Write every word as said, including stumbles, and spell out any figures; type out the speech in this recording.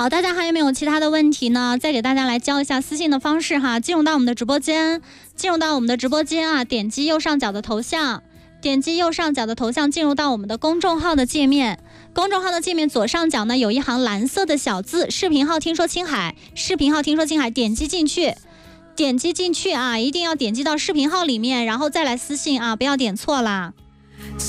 好，大家还有没有其他的问题呢？再给大家来教一下私信的方式哈，进入到我们的直播间，进入到我们的直播间啊，点击右上角的头像，点击右上角的头像，进入到我们的公众号的界面。公众号的界面左上角呢有一行蓝色的小字，视频号听说青海，视频号听说青海，点击进去。点击进去啊，一定要点击到视频号里面，然后再来私信啊，不要点错啦。